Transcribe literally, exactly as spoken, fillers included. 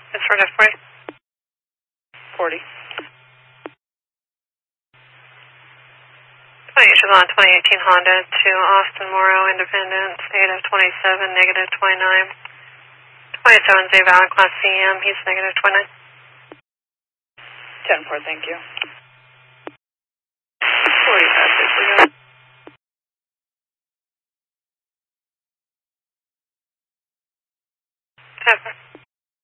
It's for forty. forty. twenty-eight Chevron twenty eighteen Honda to Austin Morrow, Independence, state of twenty-seven, negative twenty-nine. twenty-seven J valid class C M, he's negative twenty-nine. ten four, thank you. forty-five six, we go. Pepper.